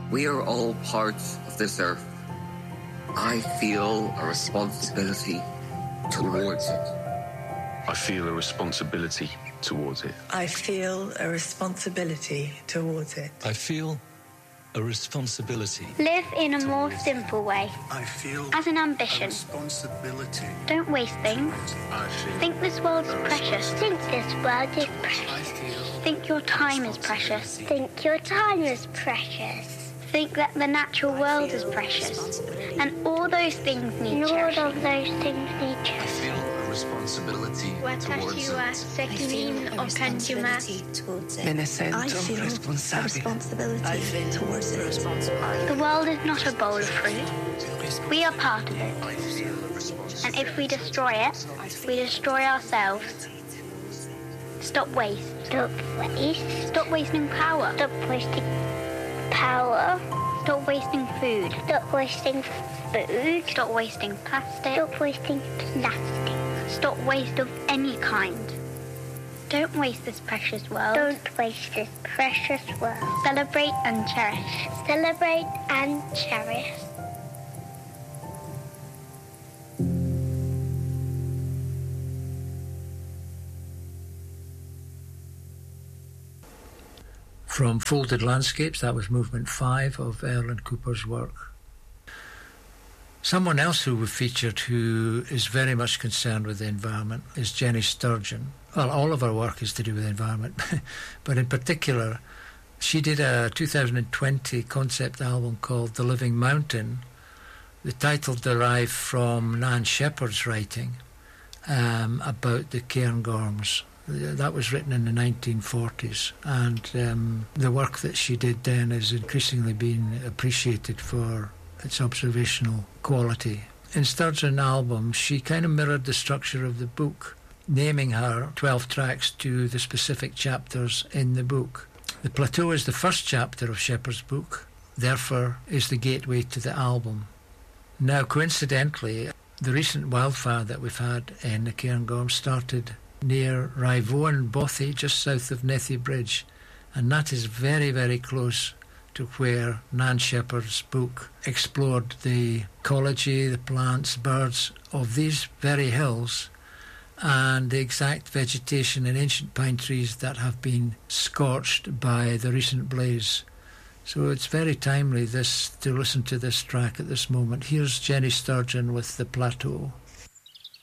We are all parts of this earth. I feel a responsibility towards it. I feel a responsibility towards it. I feel a responsibility towards it. I feel a responsibility. Live in a more simple way. I feel as an ambition. A responsibility. Don't waste things. Think this world is precious. Think this world is precious. Think your time is precious. Think your time is precious. Think that the natural world is precious. And all those things need cherishing. All of those things need cherishing. I feel a responsibility towards it. I feel a responsibility towards it. I feel a responsibility towards it. The world is not a bowl of fruit. We are part of it. And if we destroy it, we destroy ourselves. Stop waste. Stop waste. Stop wasting power. Stop wasting power. Stop wasting food. Stop wasting food. Stop wasting plastic. Stop wasting plastic. Stop waste of any kind. Don't waste this precious world. Don't waste this precious world. Celebrate and cherish. Celebrate and cherish. From Folded Landscapes, that was Movement 5 of Erland Cooper's work. Someone else who we've featured who is very much concerned with the environment is Jenny Sturgeon. Well, all of her work is to do with the environment, but in particular, she did a 2020 concept album called The Living Mountain. The title derived from Nan Shepherd's writing about the Cairngorms. That was written in the 1940s, and the work that she did then is increasingly being appreciated for its observational quality. In Sturgeon's album, she kind of mirrored the structure of the book, naming her 12 tracks to the specific chapters in the book. The Plateau is the first chapter of Shepherd's book, therefore is the gateway to the album. Now, coincidentally, the recent wildfire that we've had in the Cairngorms started near Raivoan Bothy, just south of Nethy Bridge, and that is very, very close to where Nan Shepherd's book explored the ecology, the plants, birds of these very hills, and the exact vegetation and ancient pine trees that have been scorched by the recent blaze. So it's very timely to listen to this track at this moment. Here's Jenny Sturgeon with The Plateau.